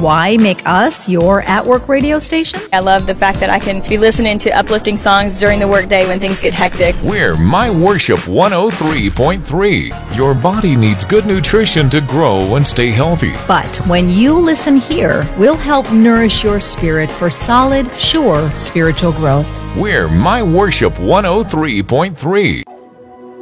Why make us your at-work radio station? I love the fact that I can be listening to uplifting songs during the workday when things get hectic. We're My Worship 103.3. Your body needs good nutrition to grow and stay healthy. But when you listen here, we'll help nourish your spirit for solid, sure spiritual growth. We're My Worship 103.3.